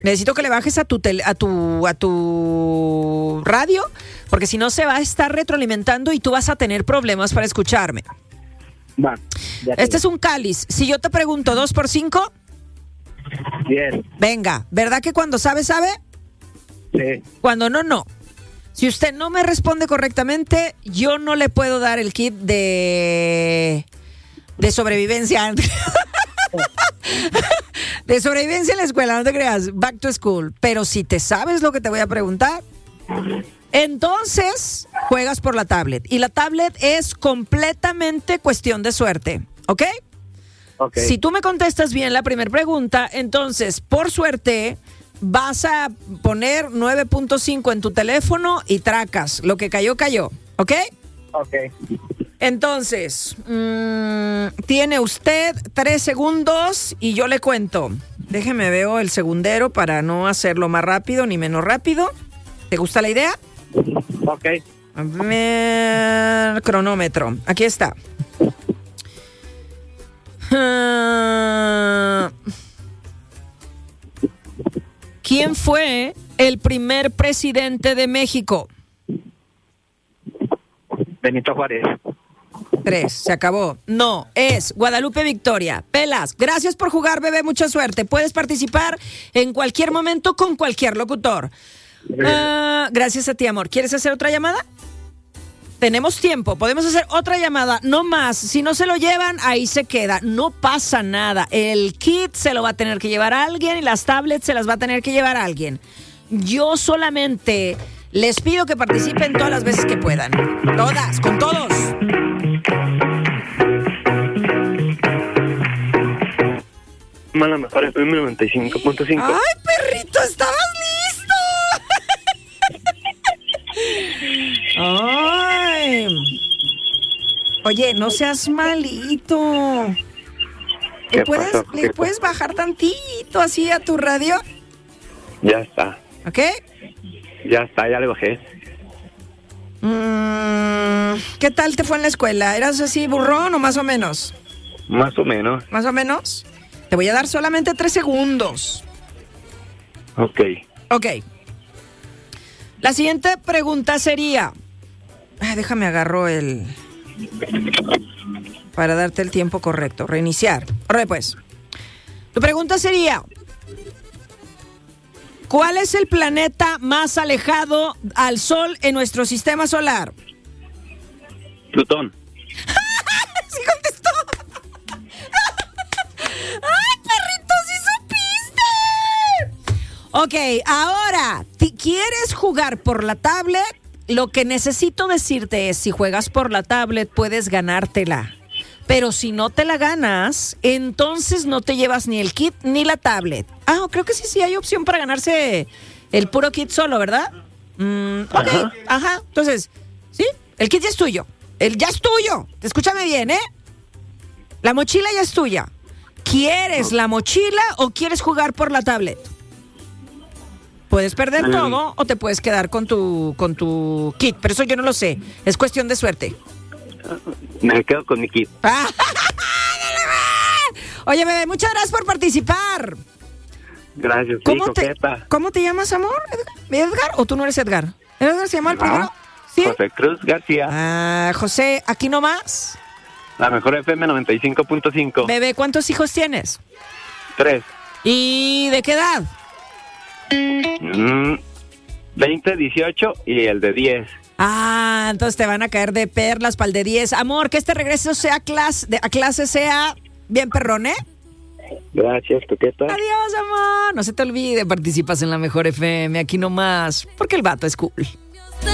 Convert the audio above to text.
necesito que le bajes a tu radio, porque si no se va a estar retroalimentando y tú vas a tener problemas para escucharme. Va. Este es un cáliz. Si yo te pregunto 2 por 5, 10. venga, ¿verdad que cuando sabe, sabe? Sí. Cuando no, no. Si usted no me responde correctamente, yo no le puedo dar el kit de sobrevivencia. De sobrevivencia en la escuela, no te creas. Back to school. Pero si te sabes lo que te voy a preguntar, entonces juegas por la tablet. Y la tablet es completamente cuestión de suerte. ¿Ok? Ok. Si tú me contestas bien la primera pregunta, entonces, por suerte, vas a poner 9.5 en tu teléfono y tracas. Lo que cayó, cayó. ¿Ok? Ok. Entonces, tiene usted 3 segundos y yo le cuento. Déjeme veo el segundero para no hacerlo más rápido ni menos rápido. ¿Te gusta la idea? Ok. A ver, cronómetro. Aquí está. ¿Quién fue el primer presidente de México? Benito Juárez. 3, se acabó. No, es Guadalupe Victoria. Pelas, gracias por jugar, bebé, mucha suerte. Puedes participar en cualquier momento con cualquier locutor. Gracias a ti, amor. ¿Quieres hacer otra llamada? Tenemos tiempo, podemos hacer otra llamada, no más. Si no se lo llevan, ahí se queda. No pasa nada. El kit se lo va a tener que llevar a alguien y las tablets se las va a tener que llevar a alguien. Yo solamente les pido que participen todas las veces que puedan. Todas, con todos. La mejor FM 95.5. ¡Ay, perrito, estabas listo! ¡Ay! Oye, no seas malito. ¿Qué ¿Le pasó? puedes bajar tantito así a tu radio? Ya está. ¿Ok? Ya está, ya le bajé. ¿Qué tal te fue en la escuela? ¿Eras así burrón o más o menos? Más o menos. ¿Más o menos? Te voy a dar solamente 3 segundos. Ok. Ok. La siguiente pregunta sería... déjame agarro el... para darte el tiempo correcto. Reiniciar. Ahora pues. Tu pregunta sería... ¿cuál es el planeta más alejado al Sol en nuestro sistema solar? Plutón. ¡Sí contestó! ¡Ay, perrito, sí supiste! Ok, ahora, ¿quieres jugar por la tablet? Lo que necesito decirte es, si juegas por la tablet, puedes ganártela. Pero si no te la ganas, entonces no te llevas ni el kit ni la tablet. Creo que sí hay opción para ganarse el puro kit solo, ¿verdad? Ok, ajá. Entonces, sí, el kit ya es tuyo. Ya es tuyo. Escúchame bien, ¿eh? La mochila ya es tuya. ¿Quieres la mochila o quieres jugar por la tablet? Puedes perder todo o te puedes quedar con tu kit, pero eso yo no lo sé. Es cuestión de suerte. Me quedo con mi kit. Oye, bebé, muchas gracias por participar. Gracias, sí, coqueta. ¿Cómo te llamas, amor? ¿Edgar o tú no eres Edgar? ¿Edgar se llama el primero? ¿Sí? José Cruz García. José, aquí nomás. La mejor FM 95.5. Bebé, ¿cuántos hijos tienes? 3. ¿Y de qué edad? 20, 18 y el de 10. Entonces te van a caer de perlas para el de 10. Amor, que este regreso sea a clase sea bien perrón, ¿eh? Gracias, coqueta. Adiós, amor. No se te olvide, participas en la mejor FM, aquí nomás, porque el vato es cool.